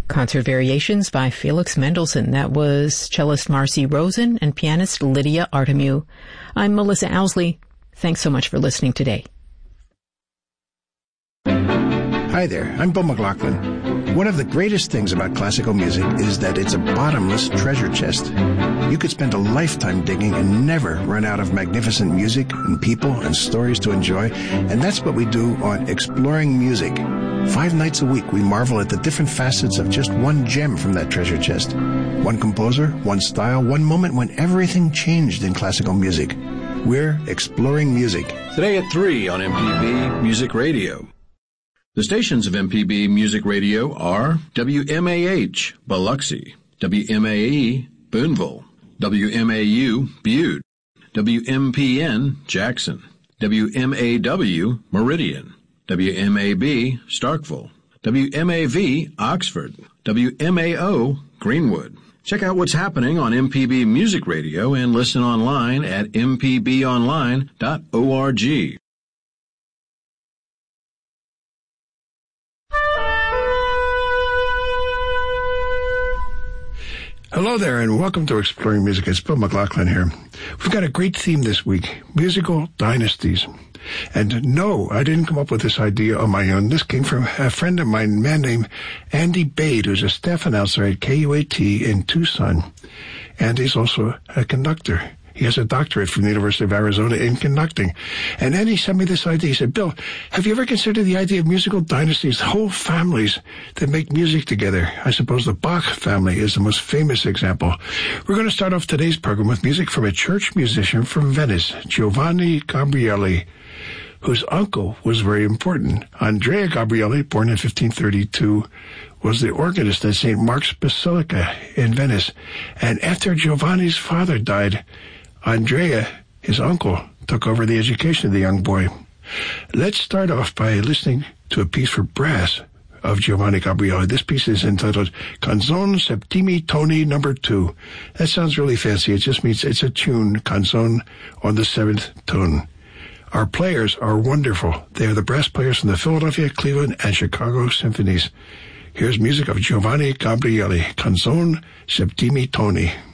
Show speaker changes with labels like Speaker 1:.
Speaker 1: Concert Variations by Felix Mendelssohn. That was cellist Marcy Rosen and pianist Lydia Artemu. I'm Melissa Owsley. Thanks so much for listening today.
Speaker 2: Hi there, I'm Bill McLaughlin. One of the greatest things about classical music is that it's a bottomless treasure chest. You could spend a lifetime digging and never run out of magnificent music and people and stories to enjoy, and that's what we do on Exploring Music. 5 nights a week, we marvel at the different facets of just one gem from that treasure chest. One composer, one style, one moment when everything changed in classical music. We're Exploring Music.
Speaker 3: Today at 3 on MPB Music Radio. The stations of MPB Music Radio are WMAH, Biloxi, WMAE, Boonville, WMAU, Butte, WMPN, Jackson, WMAW, Meridian, WMAB, Starkville, WMAV, Oxford, WMAO, Greenwood. Check out what's happening on MPB Music Radio and listen online at mpbonline.org.
Speaker 2: Hello there, and welcome to Exploring Music. It's Bill McLaughlin here. We've got a great theme this week, musical dynasties. And no, I didn't come up with this idea on my own. This came from a friend of mine, a man named Andy Bade, who's a staff announcer at KUAT in Tucson. And he's also a conductor. He has a doctorate from the University of Arizona in conducting. And then he sent me this idea. He said, Bill, have you ever considered the idea of musical dynasties, whole families that make music together? I suppose the Bach family is the most famous example. We're going to start off today's program with music from a church musician from Venice, Giovanni Gabrieli, whose uncle was very important. Andrea Gabrieli, born in 1532, was the organist at St. Mark's Basilica in Venice. And after Giovanni's father died, Andrea, his uncle, took over the education of the young boy. Let's start off by listening to a piece for brass of Giovanni Gabrieli. This piece is entitled Canzone Septimi Toni No. 2. That sounds really fancy. It just means it's a tune, canzone, on the 7th tone. Our players are wonderful. They are the brass players from the Philadelphia, Cleveland, and Chicago symphonies. Here's music of Giovanni Gabrieli, Canzone Septimi Toni.